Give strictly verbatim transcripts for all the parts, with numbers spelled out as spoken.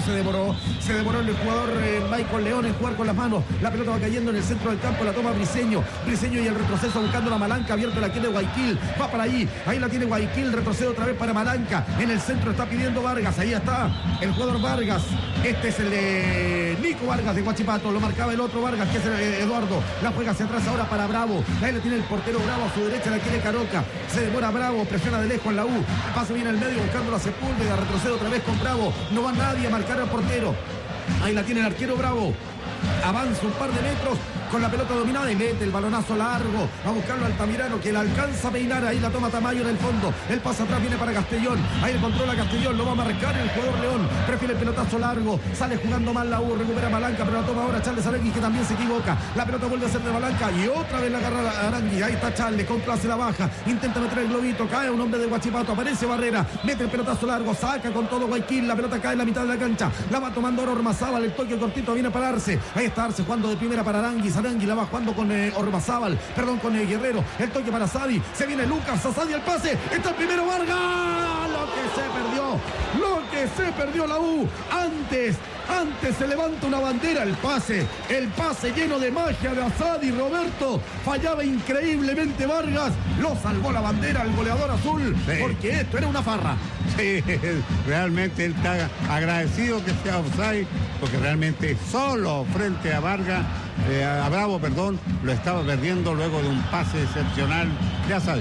se devoró. Se devoró el jugador eh, Michael León en jugar con las manos. La pelota va cayendo en el centro del campo. La toma Briseño. Briseño y el retroceso buscando la Malanca. Abierto la tiene Guayaquil. Va para ahí. Ahí la tiene Guayaquil. Retrocede otra vez para Malanca. En el centro está pidiendo Vargas. Ahí está el jugador Vargas. Este es el de Nico Vargas de Huachipato. Lo marcaba el otro Vargas, que es el de Eduardo. La juega hacia atrás ahora para Bravo. Ahí la tiene el portero Bravo. A su derecha la tiene Caroca. Se demora Bravo. Presiona de lejos en la U. Pasa bien al medio buscando la Sepúlveda. Retrocede otra vez con Bravo. No va nadie a marcar al portero. Ahí la tiene el arquero Bravo. Avanza un par de metros con la pelota dominada y mete el balonazo largo a buscarlo Altamirano, que la alcanza a peinar. Ahí la toma Tamayo en el fondo. El pase atrás viene para Castellón. Ahí el controla Castellón. Lo va a marcar el jugador León. Prefiere el pelotazo largo. Sale jugando mal la U. Recupera Malanca, pero la toma ahora Charles Arangui, que también se equivoca. La pelota vuelve a ser de Malanca y otra vez la agarra Arangui. Ahí está Charles. Con clase la baja. Intenta meter el globito. Cae un hombre de Huachipato. Aparece Barrera. Mete el pelotazo largo. Saca con todo Guayaquil. La pelota cae en la mitad de la cancha. La va tomando ahora Ormazábal. El toque cortito viene a pararse. Ahí está Arce jugando de primera para Arangui. Arangui la va jugando con eh, Ormazábal, perdón, con eh, Guerrero. El toque para Sadi. Se viene Lucas. A Sadi el pase. Está el primero Vargas. Lo que se perdió. Lo que se perdió la U. Antes. Antes se levanta una bandera. El pase. El pase lleno de magia de Asadi. Roberto. Fallaba increíblemente Vargas. Lo salvó la bandera el goleador azul. Sí. Porque esto era una farra. Sí, realmente él está agradecido que sea offside, porque realmente solo frente a Vargas, eh, a Bravo, perdón, lo estaba perdiendo luego de un pase excepcional de Asadi.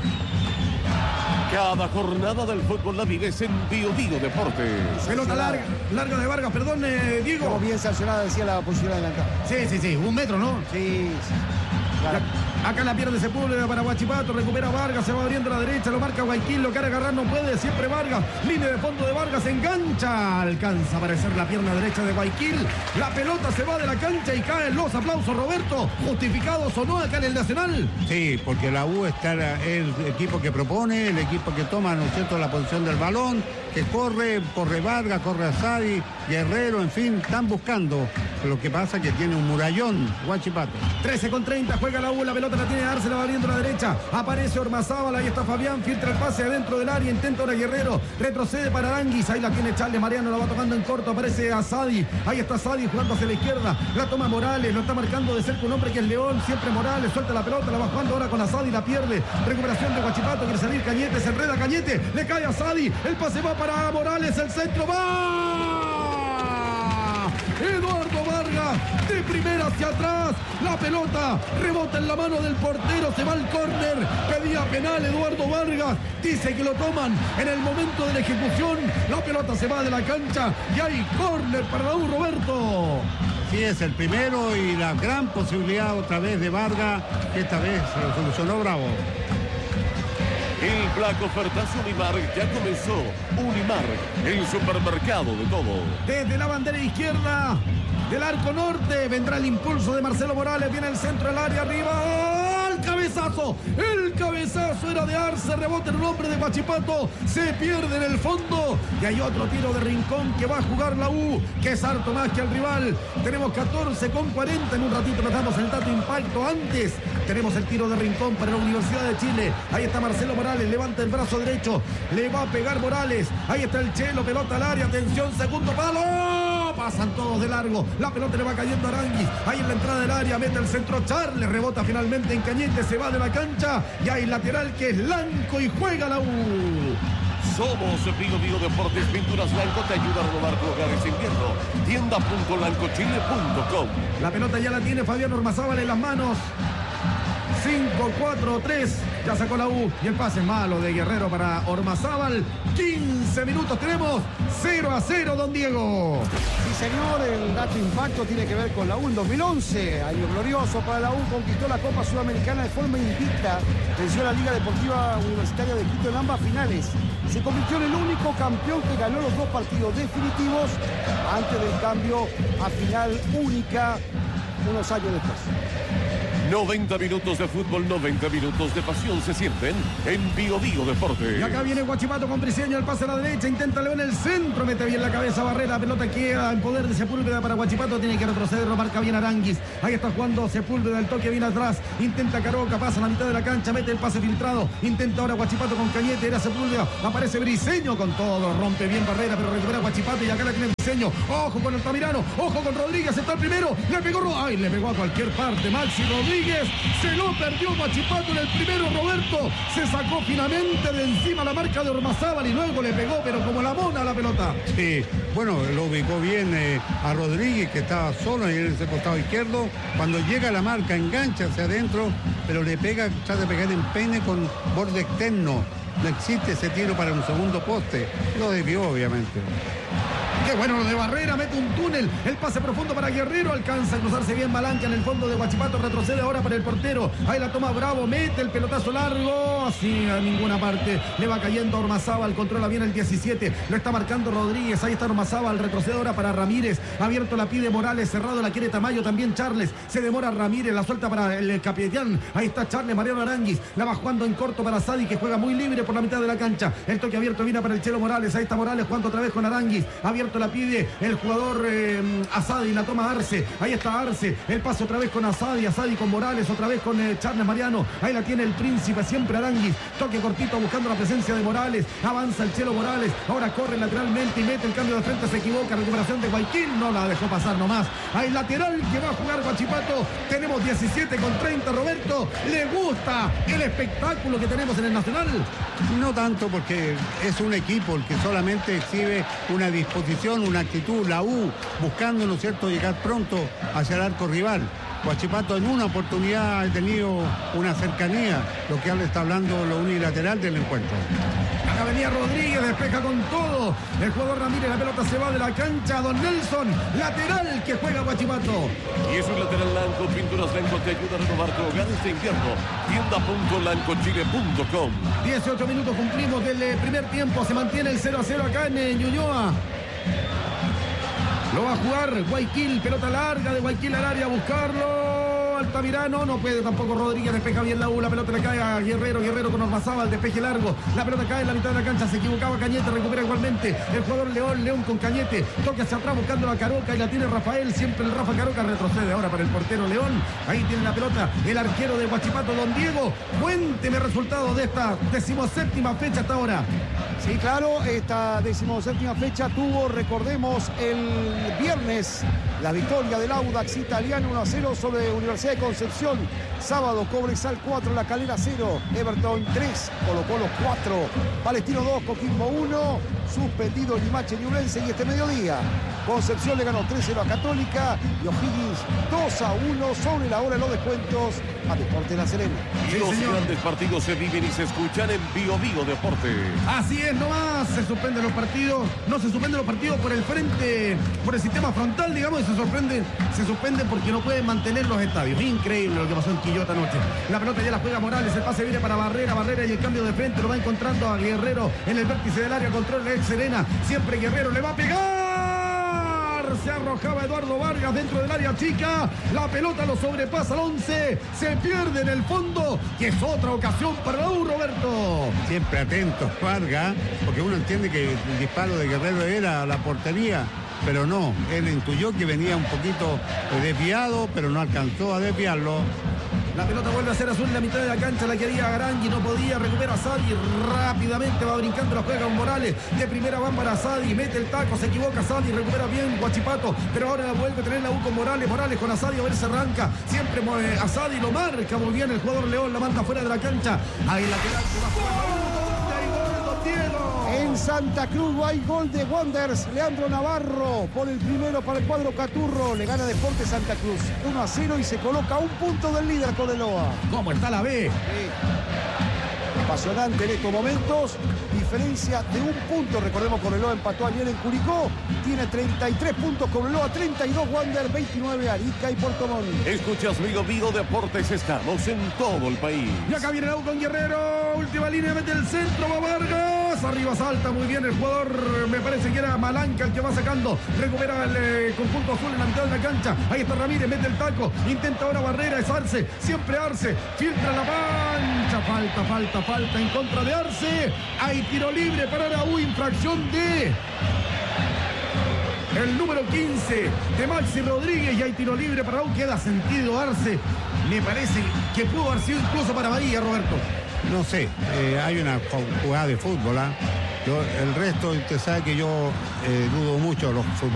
Cada jornada del fútbol la vives en Bio Bio Deportes. Pelota larga, larga de Vargas, perdón, eh, Diego. Como bien sancionada, decía la posición adelantada. Sí, sí, sí, un metro, ¿no? Sí, sí. Claro. Acá la pierde Sepúlveda para Huachipato, recupera Vargas, se va abriendo a la derecha, lo marca Guayaquil, lo quiere agarrar, no puede, siempre Vargas, línea de fondo de Vargas, engancha, alcanza a aparecer la pierna derecha de Guayaquil, la pelota se va de la cancha y caen los aplausos, Roberto, justificados o no acá en el Nacional. Sí, porque la U está el equipo que propone, el equipo que toma, ¿no es cierto?, la posición del balón, que corre, corre Vargas, corre Asadi, Guerrero, en fin, están buscando. Lo que pasa es que tiene un murallón Huachipato. trece con treinta, juega la U, la pelota la tiene Arce, la va abriendo a la derecha, aparece Ormazábal, ahí está Fabián, filtra el pase adentro del área, intenta ahora Guerrero, retrocede para Aranguis, ahí la tiene Charles Mariano, la va tocando en corto, aparece Asadi, ahí está Asadi jugando hacia la izquierda, la toma Morales, lo está marcando de cerca un hombre que es León, siempre Morales, suelta la pelota, la va jugando ahora con Asadi, la pierde, recuperación de Huachipato, quiere salir Cañete, se enreda Cañete, le cae a Asadi, el pase va para Morales, el centro va. Eduardo Vargas de primera hacia atrás, la pelota rebota en la mano del portero, se va al córner, pedía penal Eduardo Vargas, dice que lo toman en el momento de la ejecución, la pelota se va de la cancha y hay córner para la U, Roberto. Sí, es el primero y la gran posibilidad otra vez de Vargas, que esta vez se lo solucionó Bravo. El Black Ofertazo Unimar ya comenzó. Unimar, el supermercado de todo. Desde la bandera izquierda del arco norte vendrá el impulso de Marcelo Morales. Viene el centro del área arriba. ¡El cabezazo! El cabezazo era de Arce. Rebote en un hombre de Huachipato. Se pierde en el fondo. Y hay otro tiro de Rincón que va a jugar la U, que es harto más que el rival. Tenemos catorce con cuarenta. En un ratito nos damos el dato impacto. Antes tenemos el tiro de Rincón para la Universidad de Chile. Ahí está Marcelo Morales. Levanta el brazo derecho. Le va a pegar Morales. Ahí está el Chelo. Pelota al área. Atención. Segundo palo. Pasan todos de largo. La pelota le va cayendo a Aranguis. Ahí en la entrada del área. Mete el centro. Charles rebota finalmente en Cañete. Se va de la cancha. Y hay lateral que es Lanco y juega la U. Somos Bio Bio Deportes. Pinturas Blanco te ayuda a renovar tu hogar ese invierno. tienda punto lancochile punto com. La pelota ya la tiene Fabián Ormazábal en las manos. cinco cuatro tres, ya sacó la U y el pase malo de Guerrero para Ormazábal. quince minutos tenemos, cero a cero, don Diego. Sí, señor, el dato impacto tiene que ver con la U en dos mil once, año glorioso para la U, conquistó la Copa Sudamericana de forma invicta, venció a la Liga Deportiva Universitaria de Quito en ambas finales, se convirtió en el único campeón que ganó los dos partidos definitivos antes del cambio a final única unos años después. noventa minutos de fútbol, noventa minutos de pasión se sienten en Bio Bio Deportes. Y acá viene Huachipato con Briseño, el pase a la derecha, intenta León el centro, mete bien la cabeza Barrera, pelota queda en poder de Sepúlveda para Huachipato, tiene que retroceder, lo marca bien Aranguis. Ahí está jugando Sepúlveda, el toque viene atrás, intenta Caroca, pasa a la mitad de la cancha, mete el pase filtrado, intenta ahora Huachipato con Cañete, era Sepúlveda, aparece Briseño con todo, rompe bien Barrera, pero recupera Huachipato y acá la tiene Briseño. Ojo con Altamirano, ojo con Rodríguez, está el primero, le pegó, ay, le pegó a cualquier parte, Maxi Rodríguez, se lo perdió Huachipato en el primero, Roberto, se sacó finalmente de encima la marca de Ormazábal y luego le pegó, pero como la mona a la pelota. Sí, bueno, lo ubicó bien eh, a Rodríguez, que estaba solo en ese costado izquierdo, cuando llega la marca, engancha hacia adentro, pero le pega, trata de pegar en pene con borde externo, no existe ese tiro para un segundo poste, lo desvió obviamente. Qué bueno lo de Barrera, mete un túnel, el pase profundo para Guerrero, alcanza a cruzarse bien Malanca en el fondo de Huachipato, retrocede ahora para el portero, ahí la toma Bravo, mete el pelotazo largo, así a ninguna parte, le va cayendo a Ormazábal, controla bien el diecisiete, lo está marcando Rodríguez, ahí está Ormazábal, retrocede ahora para Ramírez, abierto la pide Morales, cerrado la quiere Tamayo, también Charles, se demora Ramírez, la suelta para el capitán, ahí está Charles, Mariano Aranguis, la va jugando en corto para Sadi, que juega muy libre por la mitad de la cancha, el toque abierto viene para el Chelo Morales, ahí está Morales jugando otra vez con Aranguis, abierto la pide el jugador eh, Asadi, la toma Arce, ahí está Arce, el pase otra vez con Asadi, Asadi con Morales, otra vez con eh, Charles Mariano, ahí la tiene el Príncipe, siempre Aranguis, toque cortito buscando la presencia de Morales, avanza el Chelo Morales, ahora corre lateralmente y mete el cambio de frente, se equivoca, recuperación de Guayquil, no la dejó pasar nomás, hay lateral que va a jugar Huachipato, tenemos diecisiete con treinta, Roberto, ¿le gusta el espectáculo que tenemos en el Nacional? No tanto, porque es un equipo el que solamente exhibe una disposición, una actitud, la U, buscando, ¿no es cierto?, llegar pronto hacia el arco rival. Huachipato en una oportunidad ha tenido una cercanía, lo que está hablando lo unilateral del encuentro. Acá venía Rodríguez, despeja con todo. El jugador Ramírez, la pelota se va de la cancha. Don Nelson, lateral que juega Huachipato. Y es un lateral Lanco, Pinturas Lanco te ayuda a renovar tu hogar este invierno. tienda punto lancochile punto com. dieciocho minutos cumplimos del eh, primer tiempo. Se mantiene el cero a cero acá en eh, Ñuñoa. Lo va a jugar Guayquil, pelota larga de Guayquil al área a buscarlo. Altamirano, no puede tampoco Rodríguez, despeja bien la U, la pelota le cae a Guerrero, Guerrero con Ormazábal, despeje largo, la pelota cae en la mitad de la cancha, se equivocaba Cañete, recupera igualmente el jugador León, León con Cañete, toca hacia atrás buscando la Caroca y la tiene Rafael, siempre el Rafa Caroca, retrocede ahora para el portero León, ahí tiene la pelota el arquero de Huachipato, Don Diego, cuénteme resultado de esta decimoséptima fecha hasta ahora. Sí, claro, esta decimoséptima fecha tuvo, recordemos, el viernes la victoria del Audax italiano uno a cero sobre Universidad de Concepción. Sábado, Cobresal cuatro, La Calera cero, Everton tres, Colo Colo cuatro, Palestino dos, Coquimbo uno, suspendido Limache Ñublense y este mediodía Concepción le ganó tres cero a Católica y O'Higgins dos a uno sobre la hora de los descuentos a Deportes La Serena. Y Sí, los señor. grandes partidos se viven y se escuchan en Bio Bio Deporte. Así es nomás, se suspenden los partidos, no se suspenden los partidos por el frente, por el sistema frontal, digamos, y se sorprenden, se suspenden porque no pueden mantener los estadios. Increíble lo que pasó en Quillota anoche. La pelota ya la juega Morales, el pase viene para Barrera, Barrera y el cambio de frente lo va encontrando a Guerrero en el vértice del área, control de Serena, siempre Guerrero le va a pegar. Se arrojaba Eduardo Vargas dentro del área chica, la pelota lo sobrepasa al once, se pierde en el fondo y es otra ocasión para la U, Roberto. Siempre atento Vargas, porque uno entiende que el disparo de Guerrero era a la portería, pero no, él intuyó que venía un poquito desviado, pero no alcanzó a desviarlo. La pelota vuelve a ser azul en la mitad de la cancha, la quería Arangui, no podía, recupera a Sadi, rápidamente va brincando, la juega con Morales, de primera van para Sadi, mete el taco, se equivoca Sadi, recupera bien Huachipato, pero ahora vuelve a tener la U con Morales, Morales con Asadi, a ver se arranca, siempre eh, Asadi lo marca muy bien el jugador León, la manda fuera de la cancha, ahí lateral que va a jugar la U, ¿dónde hay gol, Don Diego? En Santa Cruz hay gol de Wanderers. Leandro Navarro pone el primero para el cuadro Caturro. Le gana Deportes Santa Cruz uno a cero y se coloca a un punto del líder Cobreloa. ¿Cómo está la B? Sí. apasionante en estos momentos. Diferencia de un punto. Recordemos, Cobreloa empató ayer en Curicó. Tiene treinta y tres puntos Cobreloa, treinta y dos Wander, veintinueve Arica y Puerto Montt. Escuchas Vigo Vigo Deportes, estamos en todo el país. Y acá viene el con Guerrero, última línea, mete el centro, va Vargas, arriba salta muy bien el jugador, me parece que era Malanca el que va sacando, recupera el eh, conjunto azul en la mitad de la cancha, ahí está Ramírez, mete el taco, intenta ahora Barrera, es Arce, siempre Arce, filtra la mancha, falta, falta, falta en contra de Arce, hay tiro libre para Araújo, infracción de... el número quince de Maxi Rodríguez y hay tiro libre para Araújo, queda sentido Arce. Me parece que pudo haber sido incluso para Bahía, Roberto. No sé, eh, hay una jugada de fútbol, ¿eh? Yo, el resto, usted sabe que yo eh, dudo mucho de los futbolistas.